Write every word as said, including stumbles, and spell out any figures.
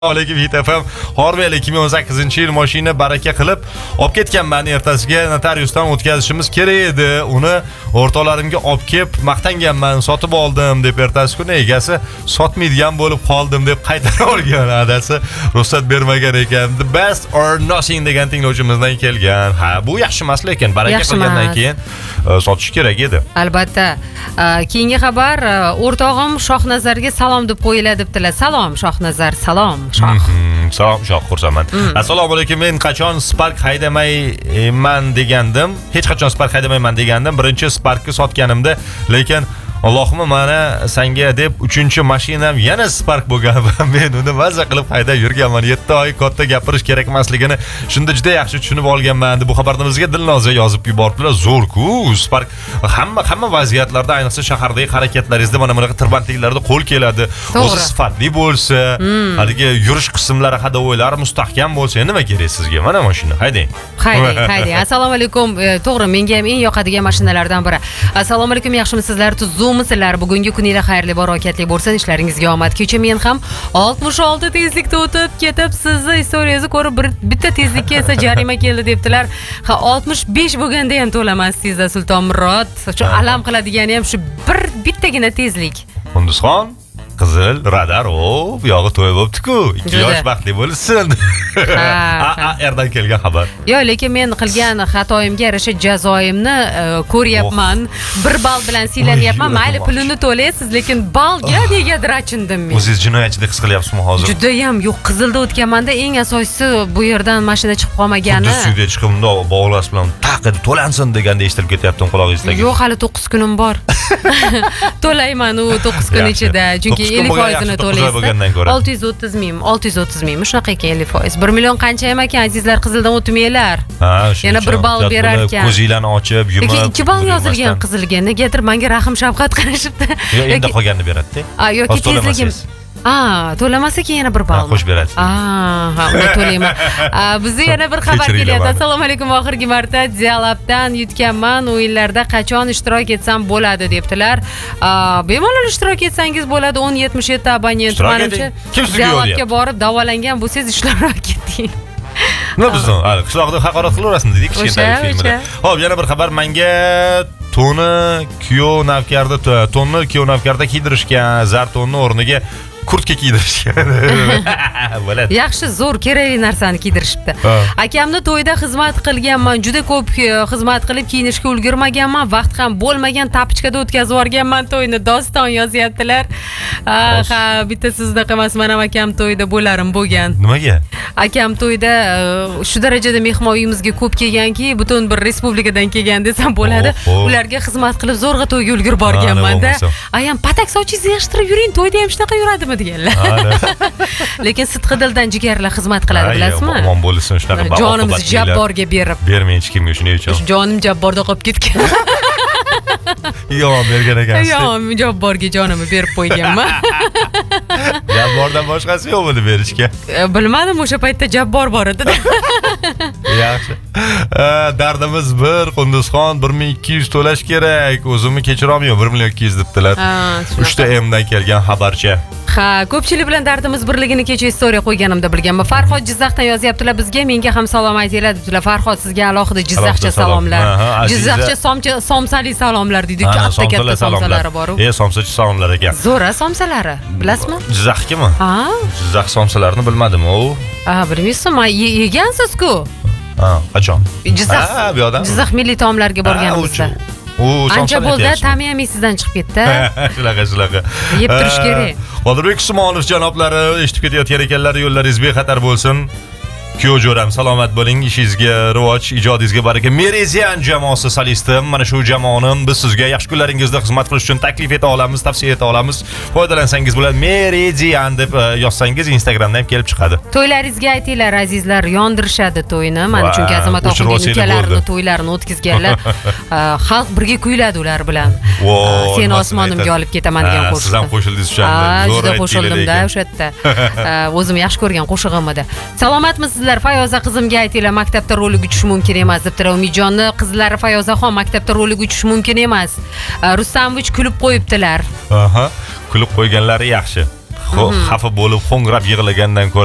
Alaykum Hit F M. Horvel ikki ming o'n sakkizinchi yil mashina baraka qilib olib ketganman. Ertasiga notariusdan o'tkazishimiz kerak edi. Uni o'rtoqlarimga olib kelib maqtanganman, sotib oldim deb ertasi kuni egasi sotmaydigan bo'lib qoldim deb qaytarib olgan. Adasi ruxsat bermagan ekan. The best or nothing degan tinglovchimizdan kelgan. Ha, bu yaxshi emas, lekin baraka qilgandan keyin sotish kerak edi. Albatta. Keyingi xabar, o'rtog'im Shohnazarga salom deb qo'yiladi debdilar. Salom Shohnazar, salom. Shoh. Salom Shoh, xursandman. Assalomu alaykum. Men qachon Spark haydamayman degandim. Hech qachon Spark haydamayman degandim. Birinchi Sparkni sotganimda, lekin Allohim mana senga deb uchinchi mashinam yana Spark bo'lgan va men uni maza qilib haydab yurganman. yetti oy katta gapirish kerak emasligini shunda juda yaxshi tushunib olganman. Bu xabarni bizga Dilnoza yozib yubordilar. Zo'r-ku Spark hamma hamma vaziyatlarda, ayniqsa shahardagi harakatlaringizda mana bunaqa tirbandliklarda qo'l keladi. O'zi sifatli bo'lsa, haligi yurish qismlari, hadovoylari mustahkam bo'lsa, nima kerak sizga? Mana mashina haydang. Haydang, haydang. Assalomu alaykum. To'g'ri, menga ham eng yoqadigan mashinalardan biri. Assalomu alaykum, yaxshimisizlar? Tuzumsizlar? Bugungi kuningizda xayrli, barakatli bo'lsin, ishlaringizga omad. Kecha men ham oltmish olti tezlikda o'tib ketib, sizni istoriyangizni ko'rib bitta tezlikka esa jarima keldi debdilar. Ha, oltmish besh bo'lganda ham to'lamasdingiz, Sultonmurod. Shu alam qiladigani ham shu bir bittagina tezlik. Qunduzxon Qizil radar, o, bu yog'i to'y bo'libdi-ku. ikki yosh baxtli bo'lsin. A erdan kelgan xabar. Yo, lekin men qilgan xatoyimga yarasha jazoimni ko'ryapman. Bir ball bilan siylanyapman. Mayli, pulini to'laysiz, lekin ballga negadir achindim men. O'zingiz jinoyatchidek his qilyapsizmi hozir? Juda ham yo'q, Qizilda o'tganmanda eng asosiysi bu yerdan mashina chiqib qolmagani. Xuddi suvga chiqib unda bog'lash bilan taqidi to'lansin deganda eshitilib ketyapti qulog'ingizda. Yo'q, hali to'qqiz kunim bor. To'layman u to'qqiz kun ichida. Chunki ellik foizini to'laysiz. olti yuz o'ttiz ming, olti yuz o'ttiz ming, shunaqa ekan ellik foiz. bir million qancha ham ekan, azizlar, Qizildan o'tmanglar. Ha, yana bir ball berar ekan. Ko'zinglarni ochib, yumib. Lekin ikki ball yozilgan Qizilga. Negadir menga rahm shafqat qilishibdi. Yo, endi qolganini beradi-da. A, yoki tezligim. A, to'lamasa keyin yana bir ball. Qo'shib berasiz. A, ha, uni to'layman. Bizga yana bir xabar kelyapti. Assalomu alaykum, oxirgi marta Dialabdan yutganman. O'yinlarda qachon ishtirok etsam bo'ladi debdilar. Bemalol ishtirok etsangiz bo'ladi. o'n yetmish yetti abonent menimcha Dialabga borib davolangan bo'lsangiz ishtirok eting. Nima bizdan? Hali qishloqda haqorat qilaverasizmi dedik kichkintoy filmda. Xo'p, yana bir xabar. Menga toni kuyov navkarda tonni kuyov navkarda kiydirishgan, zartonni o'rniga kurtka kiydirishgan. Bo'ladi. Yaxshi, zo'r, kerakli narsani kiydirishibdi. Akamni to'yda xizmat qilganman, juda ko'p xizmat qilib kiyinishga ulgurmaganman, vaqt ham bo'lmagan, tapichkada o'tkazib yuborganman to'yni. Doston yozyaptilar. Ha, bitta sizdaqa emas, men ham akam to'yda bo'larim bo'lgan. Nimaga? Akam to'yda shu darajada mehmon uyimizga ko'p kelganki, butun bir respublikadan kelgan desam bo'ladi. Ularga xizmat qilib zo'rg'a to'yga ulgurib borganman-da. Ayam patak sochingizni yig'ishtirib yuring, to'yda ham shunaqa yuradimi deganlar. Lekin sidqi dildan jigarlar xizmat qiladi, bilasizmi? Omon bo'lsin, shunaqa baxt. Jonimiz Jabborga berib. Bermay hech kimga shuning uchun. Jonim Jabborda qolib ketgan. Yomon bergan ekansiz. Yo'q, Jabborga jonimni berib qo'yganman. Jabbordan boshqasi yo'qmi berishga? Bilmadim, o'sha paytda Jabbor bor edi. Yaxshi. Dardimiz bir, Qunduzxon bir ming ikki yuz to'lash kerak. O'zimni kechira olmayman, bir million ikki yuz debdilar. uchta M dan kelgan xabarcha. Ha, ko'pchilik bilan dardimiz birligini kecha istoriya qo'yganimda bilganman. Farhod Jizzaxdan yozyaptilar bizga, menga ham salom aytinglar debdilar. Farhod, sizga alohida Jizzaxcha salomlar. Jizzaxcha somsali salomlar deydi. Katta katta somsalari bor. E, somsachi salomlar ekan. Zo'ra somsalari, bilasizmi? Jizzaxkimi? Ha? Jizzax somsalarini bilmadim, o. Ha, bilmaysizmi? Yegansiz-ku. Ha, qachon? Jizzax. Ha, bu yoqdan. Jizzax milliy taomlarga borganimizda. Ancha bo'ldi, ta'mi ham sizdan chiqib ketdi. Shunaqa, shunaqa. Yeb turish kerak. Qodirbek Usmonov janoblari eshitib ketayotgan ekanlar, yo'llaringiz bexatar bo'lsin. Kuyov jo'ram, salomat bo'ling, ishingizga rivoj, ijodingizga baraka. Merizian jamoasi solisti, mana shu jamoanim biz sizga yaxshi kunlaringizda xizmat qilish uchun taklif eta olamiz, tavsiya eta olamiz. Foydalansangiz bo'ladi. Merizian deb yozsangiz Instagramdan ham kelib chiqadi. To'ylaringizga aytinglar, azizlar, yondirishadi to'yni. Mana chunki Azamat oxirgi ukalarini to'ylarini o'tkazganlar. Xalq birga kuyladi ular bilan. Seni osmonimga olib ketaman degan qo'shiq. Siz ham qo'shildingiz o'shanda. Juda qo'shildim-da o'sha yerda. O'zim yaxshi ko'rgan qo'shig'im edi. Salomatmisizlar? Fayoza qizimga aytinglar, maktabda rolik uchish mumkin emas debdilar. Umidjonni qizlari Fayozaxon maktabda rolik uchish mumkin emas. Rustamovich kulib qo'yibdilar. Aha, kulib qo'yganlari yaxshi. Xafa bo'lib, xo'ngrab yig'lagandan ko'ra